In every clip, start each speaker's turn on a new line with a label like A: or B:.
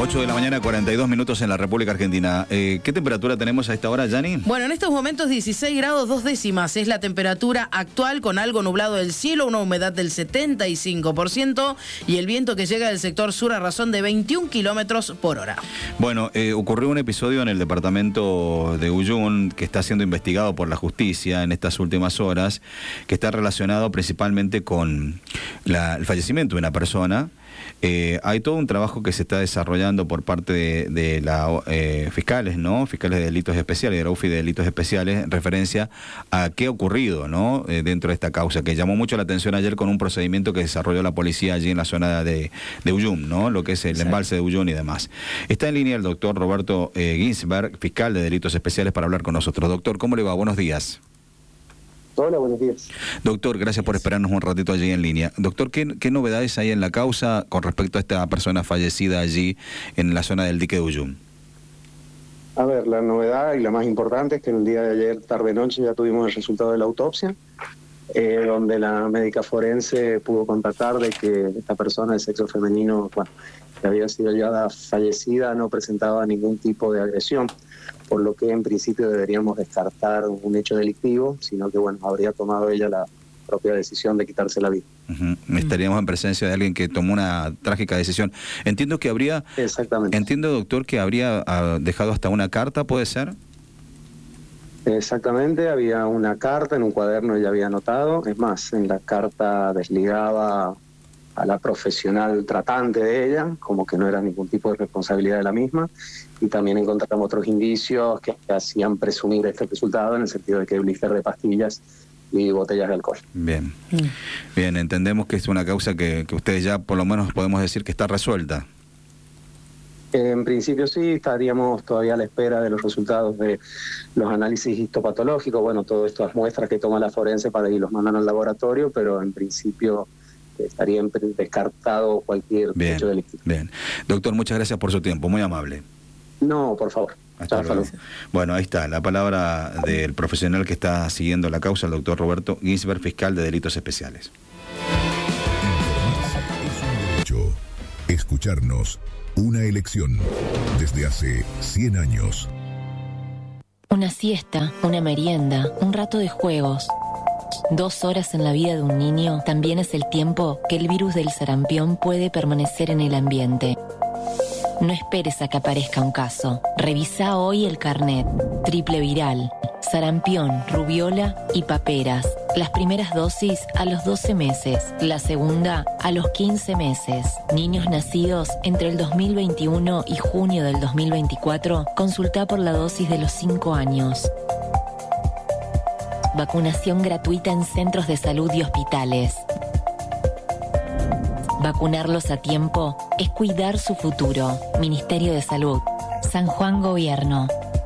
A: 8 de la mañana, 42 minutos en la República Argentina. ¿Qué temperatura tenemos a esta hora, Yani?
B: Bueno, en estos momentos 16 grados 2 décimas es la temperatura actual, con algo nublado el cielo, una humedad del 75% y el viento que llega del sector sur a razón de 21 kilómetros por hora.
A: Bueno, ocurrió un episodio en el departamento de Uyun que está siendo investigado por la justicia en estas últimas horas, que está relacionado principalmente con el fallecimiento de una persona. Hay todo un trabajo que se está desarrollando por parte de la fiscales, ¿no? Fiscales de delitos especiales, de la UFI de delitos especiales, en referencia a qué ha ocurrido, ¿no? Dentro de esta causa, que llamó mucho la atención ayer con un procedimiento que desarrolló la policía allí en la zona de Uyun, ¿no? Lo que es el embalse de Uyun y demás. Está en línea el doctor Roberto Ginsberg, fiscal de delitos especiales, para hablar con nosotros. Doctor, ¿cómo le va? Buenos días.
C: Hola, buenos días.
A: Doctor, gracias por esperarnos un ratito allí en línea. Doctor, ¿qué novedades hay en la causa con respecto a esta persona fallecida allí en la zona del dique de Uyun?
C: A ver, la novedad y la más importante es que en el día de ayer, tarde-noche, ya tuvimos el resultado de la autopsia, donde la médica forense pudo constatar de que esta persona de sexo femenino, bueno, que había sido ya fallecida, no presentaba ningún tipo de agresión, por lo que en principio deberíamos descartar un hecho delictivo, sino que bueno, habría tomado ella la propia decisión de quitarse la vida.
A: Estaríamos en presencia de alguien que tomó una trágica decisión. Entiendo que habría...
C: Exactamente.
A: Entiendo, doctor, que habría dejado hasta una carta, ¿puede ser?
C: Exactamente, había una carta en un cuaderno, ella había anotado. Es más, en la carta desligaba a la profesional tratante de ella, como que no era ningún tipo de responsabilidad de la misma, y también encontramos otros indicios que hacían presumir este resultado, en el sentido de que blister de pastillas y botellas de alcohol.
A: Bien, bien, entendemos que es una causa que ustedes ya por lo menos podemos decir que está resuelta.
C: En principio sí, estaríamos todavía a la espera de los resultados de los análisis histopatológicos, bueno, todas estas muestras que toma la forense para ir los mandan al laboratorio, pero en principio estaría descartado cualquier hecho delictivo.
A: Bien. Doctor, muchas gracias por su tiempo, muy amable.
C: No, por favor.
A: Hasta luego. Bueno, ahí está la palabra del profesional que está siguiendo la causa, el doctor Roberto Ginsberg, fiscal de delitos especiales.
D: Es un derecho. Escucharnos, una elección. Desde hace 100 años.
E: Una siesta, una merienda, un rato de juegos. 2 horas en la vida de un niño también es el tiempo que el virus del sarampión puede permanecer en el ambiente. No esperes a que aparezca un caso. Revisa hoy el carnet. Triple viral, sarampión, rubiola y paperas. Las primeras dosis a los 12 meses, la segunda a los 15 meses. Niños nacidos entre el 2021 y junio del 2024, consulta por la dosis de los 5 años. Vacunación gratuita en centros de salud y hospitales. Vacunarlos a tiempo es cuidar su futuro. Ministerio de Salud. San Juan Gobierno.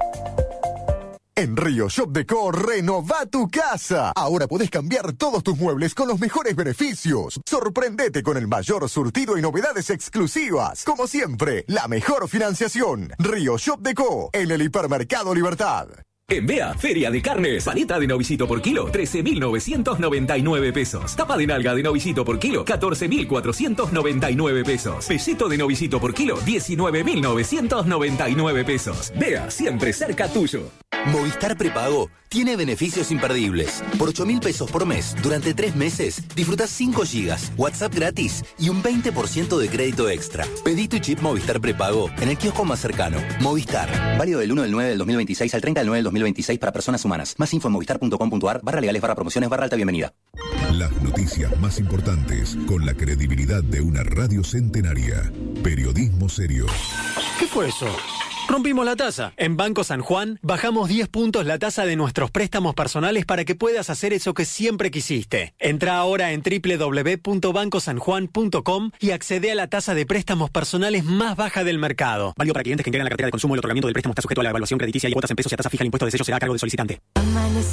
F: En Río Shop Deco, renová tu casa. Ahora podés cambiar todos tus muebles con los mejores beneficios. Sorprendete con el mayor surtido y novedades exclusivas. Como siempre, la mejor financiación. Río Shop Deco, en el Hipermercado Libertad.
G: En Bea, Feria de Carnes, panita de novicito por kilo, 13.999 pesos. Tapa de nalga de novicito por kilo, 14.499 pesos. Pellito de novicito por kilo, 19.999 pesos. Bea, siempre cerca tuyo.
H: Movistar Prepago tiene beneficios imperdibles. Por 8.000 pesos por mes, durante 3 meses, disfrutás 5 gigas, WhatsApp gratis y un 20% de crédito extra. Pedí tu chip Movistar Prepago en el kiosco más cercano. Movistar. Válido del 1 del 9 del 2026 al 30 del 9 del 2026 para personas humanas. Más info en movistar.com.ar/legales/promociones/alta bienvenida.
D: Las noticias más importantes con la credibilidad de una radio centenaria. Periodismo serio.
I: ¿Qué fue eso? Rompimos la tasa. En Banco San Juan bajamos 10 puntos la tasa de nuestros préstamos personales para que puedas hacer eso que siempre quisiste. Entra ahora en www.bancosanjuan.com y accede a la tasa de préstamos personales más baja del mercado. Válido para clientes que integran la cartera de consumo. El otorgamiento del préstamo está sujeto a la evaluación crediticia y cuotas en pesos y a tasa fija. El impuesto de sello será a cargo del solicitante.